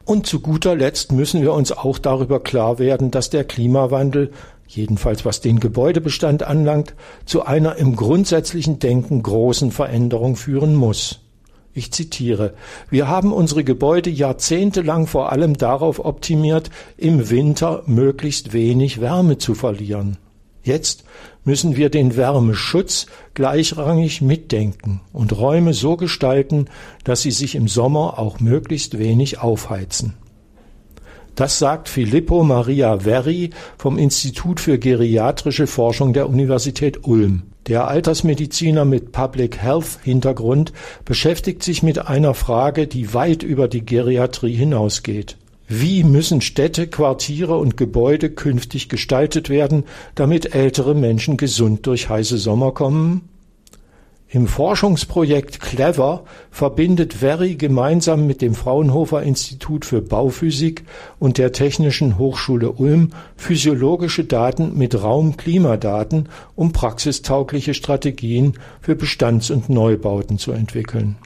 Und zu guter Letzt müssen wir uns auch darüber klar werden, dass der Klimawandel, jedenfalls was den Gebäudebestand anlangt, zu einer im grundsätzlichen Denken großen Veränderung führen muss. Ich zitiere: Wir haben unsere Gebäude jahrzehntelang vor allem darauf optimiert, im Winter möglichst wenig Wärme zu verlieren. Jetzt müssen wir den Wärmeschutz gleichrangig mitdenken und Räume so gestalten, dass sie sich im Sommer auch möglichst wenig aufheizen. Das sagt Filippo Maria Verri vom Institut für geriatrische Forschung der Universität Ulm. Der Altersmediziner mit Public Health Hintergrund beschäftigt sich mit einer Frage, die weit über die Geriatrie hinausgeht. Wie müssen Städte, Quartiere und Gebäude künftig gestaltet werden, damit ältere Menschen gesund durch heiße Sommer kommen? Im Forschungsprojekt Clever verbindet Verri gemeinsam mit dem Fraunhofer Institut für Bauphysik und der Technischen Hochschule Ulm physiologische Daten mit Raum-Klimadaten, um praxistaugliche Strategien für Bestands- und Neubauten zu entwickeln.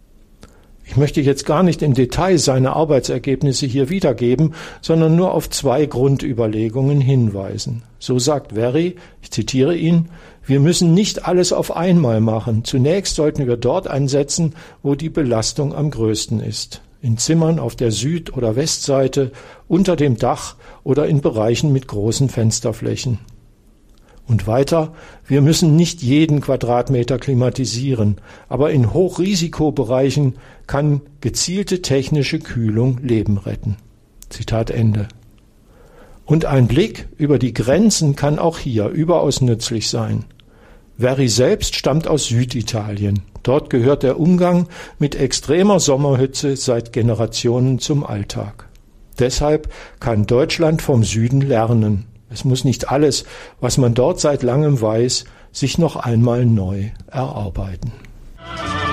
Ich möchte jetzt gar nicht im Detail seine Arbeitsergebnisse hier wiedergeben, sondern nur auf 2 Grundüberlegungen hinweisen. So sagt Verri, ich zitiere ihn: Wir müssen nicht alles auf einmal machen. Zunächst sollten wir dort ansetzen, wo die Belastung am größten ist. In Zimmern auf der Süd- oder Westseite, unter dem Dach oder in Bereichen mit großen Fensterflächen. Und weiter: Wir müssen nicht jeden Quadratmeter klimatisieren, aber in Hochrisikobereichen kann gezielte technische Kühlung Leben retten. Zitat Ende. Und ein Blick über die Grenzen kann auch hier überaus nützlich sein. Verri selbst stammt aus Süditalien. Dort gehört der Umgang mit extremer Sommerhitze seit Generationen zum Alltag. Deshalb kann Deutschland vom Süden lernen. Es muss nicht alles, was man dort seit langem weiß, sich noch einmal neu erarbeiten.